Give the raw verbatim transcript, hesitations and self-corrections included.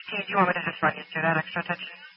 Do you want me to just run you through that extra touch?